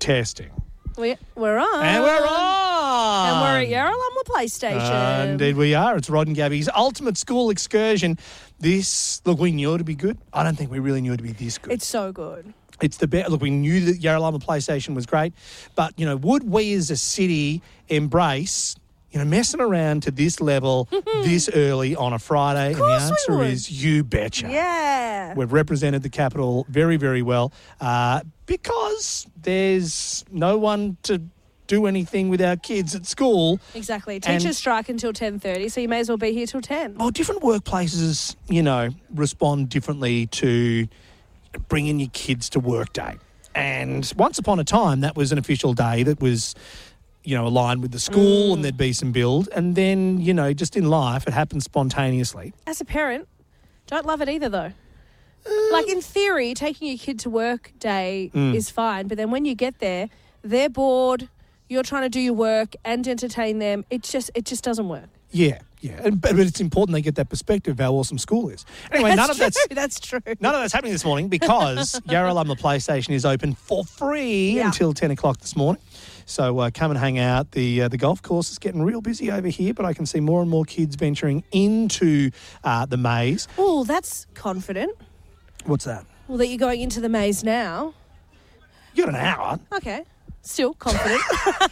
Testing. We're on. And we're on. And we're at Yarralumla PlayStation. Indeed we are. It's Rod and Gabby's ultimate school excursion. Look, we knew it would be good. I don't think we really knew it to be this good. It's so good. It's the best. Look, we knew that Yarralumla PlayStation was great. But, would we as a city embrace, messing around to this level this early on a Friday? Of course and the answer we would. is you betcha. Yeah. We've represented the capital very, very well because there's no one to do anything with our kids at school. Exactly. Teachers strike until 10:30, so you may as well be here till 10. Well, different workplaces, respond differently to bringing your kids to work day. And once upon a time, that was an official day that was, aligned with the school and there'd be some build. And then, just in life, it happens spontaneously. As a parent, don't love it either, though. Like, in theory, taking your kid to work day is fine, but then when you get there, they're bored, you're trying to do your work and entertain them. It just doesn't work. Yeah. But it's important they get that perspective of how awesome school is. Anyway, That's true. None of that's happening this morning because Yarralumla PlayStation is open for free until 10 o'clock this morning. So come and hang out. The golf course is getting real busy over here, but I can see more and more kids venturing into the maze. Oh, that's confident. What's that? Well, that you're going into the maze now. You got an hour. Okay. Still confident.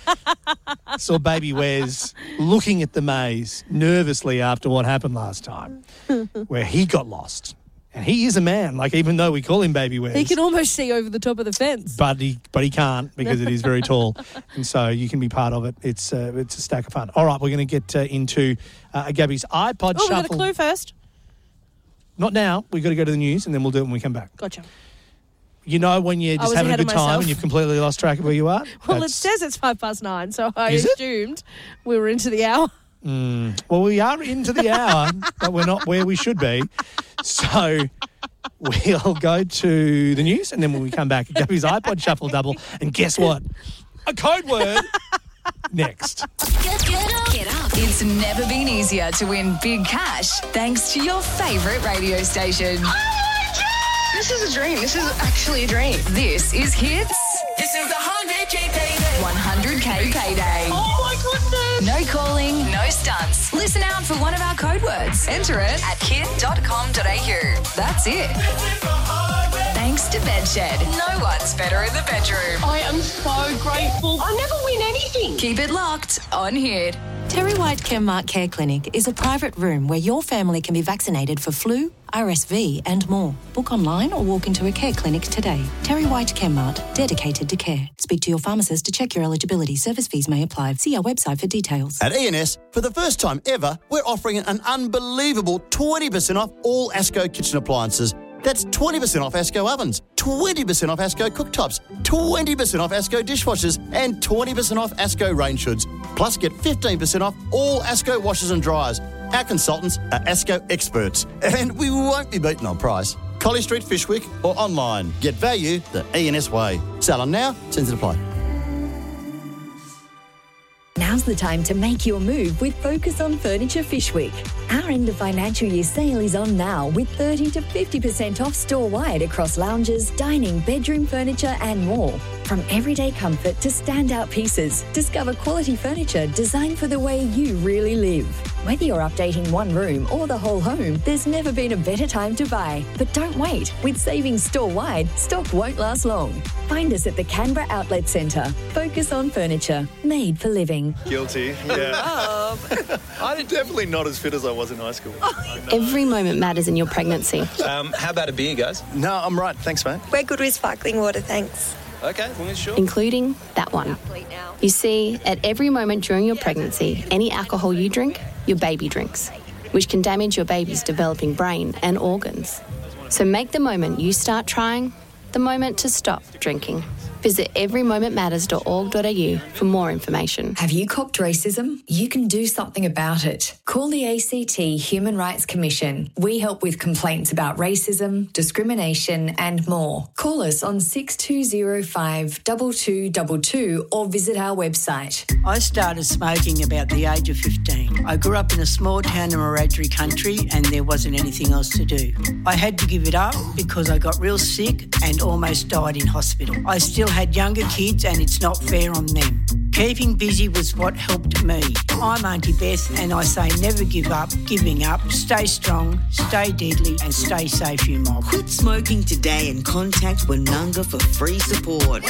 Saw baby Wes looking at the maze nervously after what happened last time, where he got lost. And he is a man, even though we call him baby Wes. He can almost see over the top of the fence. But he can't because it is very tall. And so you can be part of it. It's a stack of fun. All right, we're going to get into Gabby's iPod Shuffle. We got a clue first. Not now. We've got to go to the news and then we'll do it when we come back. Gotcha. When you're just having a good time and you've completely lost track of where you are? Well, it says it's 9:05, so I assumed we were into the hour. Well, we are into the hour, but we're not where we should be. So we'll go to the news and then when we come back, Gabby's iPod Shuffle Double. And guess what? A code word next. Get up. It's never been easier to win big cash thanks to your favourite radio station. This is a dream. This is actually a dream. This is Hits. This is the 100K payday. 100K payday. Oh my goodness. No calling, no stunts. Listen out for one of our code words. Enter it at kid.com.au. That's it. Thanks to Bedshed. No one's better in the bedroom. I am so grateful. I never win anything. Keep it locked on Hit. Terry White Chemmart Care Clinic is a private room where your family can be vaccinated for flu, RSV and more. Book online or walk into a care clinic today. Terry White Chemmart, dedicated to care. Speak to your pharmacist to check your eligibility. Service fees may apply. See our website for details. At E&S, for the first time ever, we're offering an unbelievable 20% off all ASCO kitchen appliances. That's 20% off ASCO ovens, 20% off ASCO cooktops, 20% off ASCO dishwashers and 20% off ASCO range hoods. Plus get 15% off all ASCO washers and dryers. Our consultants are ASCO experts and we won't be beaten on price. Collie Street, Fishwick or online. Get value the E&S way. Sale on now, terms apply. Now's the time to make your move with Focus on Furniture Fishwick. Our end of financial year sale is on now with 30 to 50% off store-wide across lounges, dining, bedroom furniture and more. From everyday comfort to standout pieces, discover quality furniture designed for the way you really live. Whether you're updating one room or the whole home, there's never been a better time to buy. But don't wait. With savings store-wide, stock won't last long. Find us at the Canberra Outlet Centre. Focus on Furniture, made for living. Guilty, yeah. I'm definitely not as fit as I was in high school. Every moment matters in your pregnancy. How about a beer, guys? No, I'm right. Thanks, mate. We're good with sparkling water, thanks. Okay, well, sure. Including that one. You see, at every moment during your pregnancy, any alcohol you drink, your baby drinks, which can damage your baby's developing brain and organs. So make the moment you start trying the moment to stop drinking. Visit everymomentmatters.org.au for more information. Have you copped racism? You can do something about it. Call the ACT Human Rights Commission. We help with complaints about racism, discrimination and more. Call us on 6205 2222 or visit our website. I started smoking about the age of 15. I grew up in a small town in Wiradjuri country and there wasn't anything else to do. I had to give it up because I got real sick and and almost died in hospital. I still had younger kids and it's not fair on them. Keeping busy was what helped me. I'm Auntie Beth and I say never give up, giving up, stay strong, stay deadly and stay safe, you mob. Quit smoking today and contact Wanunga for free support.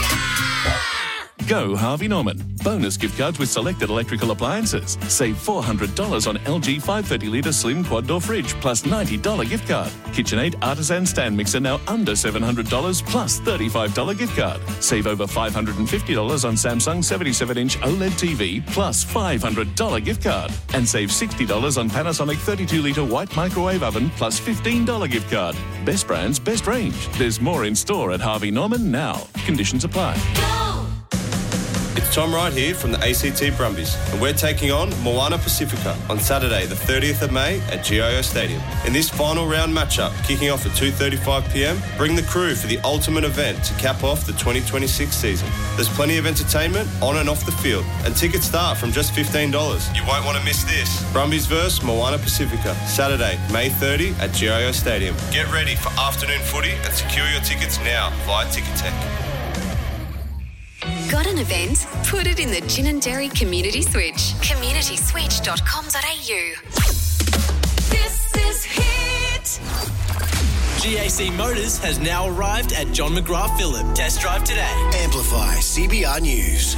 Go Harvey Norman. Bonus gift cards with selected electrical appliances. Save $400 on LG 530-litre slim quad door fridge plus $90 gift card. KitchenAid artisan stand mixer now under $700 plus $35 gift card. Save over $550 on Samsung 77-inch OLED TV plus $500 gift card. And save $60 on Panasonic 32-litre white microwave oven plus $15 gift card. Best brands, best range. There's more in store at Harvey Norman now. Conditions apply. It's Tom Wright here from the ACT Brumbies, and we're taking on Moana Pacifica on Saturday the 30th of May at GIO Stadium. In this final round matchup, kicking off at 2:35pm, bring the crew for the ultimate event to cap off the 2026 season. There's plenty of entertainment on and off the field, and tickets start from just $15. You won't want to miss this. Brumbies vs Moana Pacifica, Saturday, May 30 at GIO Stadium. Get ready for afternoon footy and secure your tickets now via Ticketek. Got an event? Put it in the Gin and Dairy Community Switch. communityswitch.com.au. This is Hit. GAC Motors has now arrived at John McGrath Phillip. Test drive today. Amplify CBR News.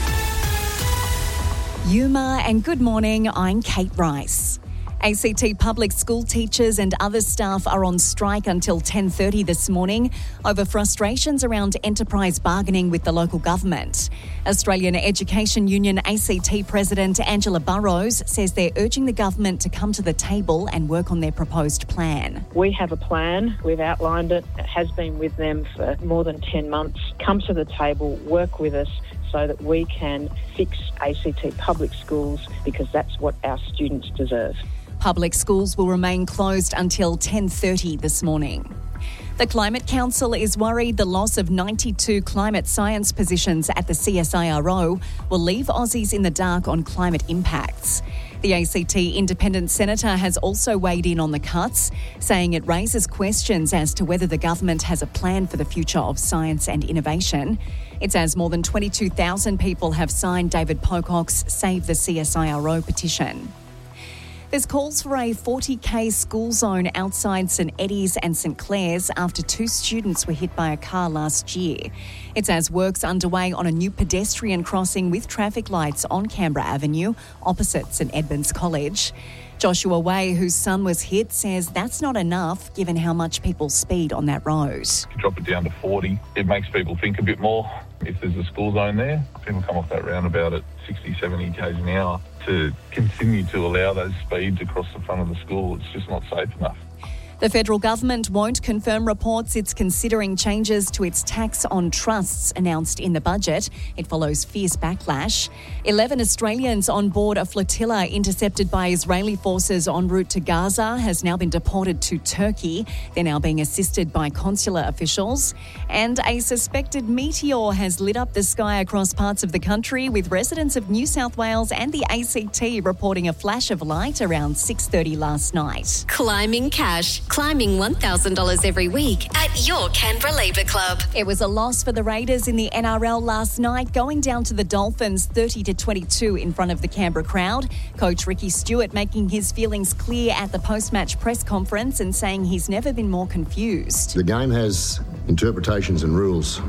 Yuma and good morning, I'm Kate Rice. ACT public school teachers and other staff are on strike until 10:30 this morning over frustrations around enterprise bargaining with the local government. Australian Education Union ACT President Angela Burrows says they're urging the government to come to the table and work on their proposed plan. We have a plan. We've outlined it. It has been with them for more than 10 months. Come to the table, work with us so that we can fix ACT public schools because that's what our students deserve. Public schools will remain closed until 10:30 this morning. The Climate Council is worried the loss of 92 climate science positions at the CSIRO will leave Aussies in the dark on climate impacts. The ACT Independent Senator has also weighed in on the cuts, saying it raises questions as to whether the government has a plan for the future of science and innovation. It says more than 22,000 people have signed David Pocock's Save the CSIRO petition. There's calls for a 40k school zone outside St Eddies and St Clair's after 2 students were hit by a car last year. It's as works underway on a new pedestrian crossing with traffic lights on Canberra Avenue, opposite St Edmunds College. Joshua Way, whose son was hit, says that's not enough given how much people speed on that road. Drop it down to 40, it makes people think a bit more. If there's a school zone there, people come off that roundabout at 60, 70 k's an hour. To continue to allow those speeds across the front of the school, it's just not safe enough. The federal government won't confirm reports it's considering changes to its tax on trusts announced in the budget. It follows fierce backlash. 11 Australians on board a flotilla intercepted by Israeli forces en route to Gaza has now been deported to Turkey. They're now being assisted by consular officials. And a suspected meteor has lit up the sky across parts of the country, with residents of New South Wales and the ACT reporting a flash of light around 6:30 last night. Climbing cash. Climbing $1,000 every week at your Canberra Labour Club. It was a loss for the Raiders in the NRL last night, going down to the Dolphins 30-22 in front of the Canberra crowd. Coach Ricky Stewart making his feelings clear at the post-match press conference and saying he's never been more confused. The game has interpretations and rules,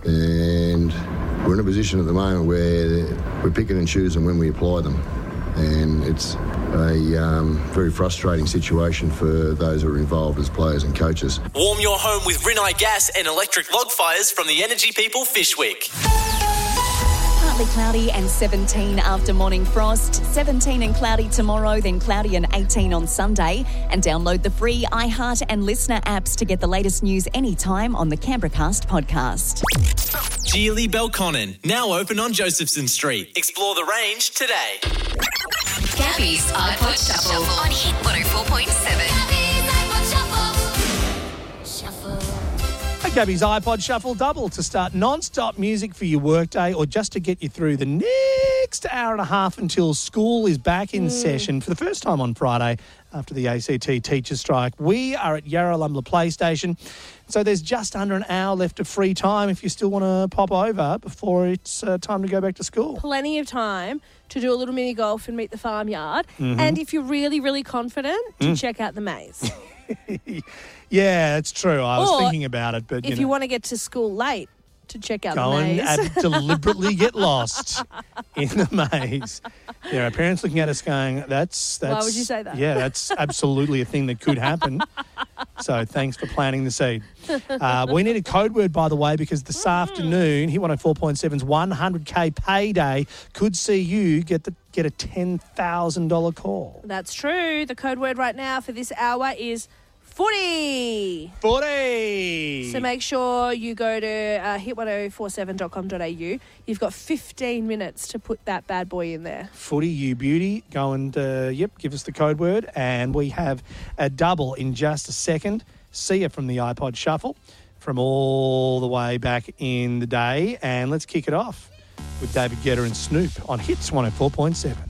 and we're in a position at the moment where we're picking and choosing when we apply them. And it's a very frustrating situation for those who are involved as players and coaches. Warm your home with Rinnai gas and electric log fires from the Energy People Fishwick. Partly cloudy and 17 after morning frost. 17 and cloudy tomorrow, then cloudy and 18 on Sunday. And download the free iHeart and Listener apps to get the latest news anytime on the Canberra Cast podcast. Geely Belconnen, now open on Josephson Street. Explore the range today. Gabby's iPod Shuffle on Hit 104.7. Gabby's iPod Shuffle double to start non-stop music for your workday or just to get you through the next hour and a half until school is back in session for the first time on Friday after the ACT teacher strike. We are at Yarralumla Play Station, so there's just under an hour left of free time if you still want to pop over before it's time to go back to school. Plenty of time to do a little mini golf and meet the farmyard. Mhm. And if you're really, really confident, to check out the maze. Yeah, that's true. I was Or thinking about it, but If you want to get to school late, to check out go the maze. and deliberately get lost in the maze. There are parents looking at us going, that's Why would you say that? Yeah, that's absolutely a thing that could happen. So thanks for planting the seed. We need a code word, by the way, because this afternoon, Hit 104.7's 100K payday could see you get a $10,000 call. That's true. The code word right now for this hour is footy. Footy. So make sure you go to hit1047.com.au. You've got 15 minutes to put that bad boy in there. Footy, you beauty. Go and, give us the code word. And we have a double in just a second. See you from the iPod Shuffle from all the way back in the day. And let's kick it off with David Guetta and Snoop on Hits 104.7.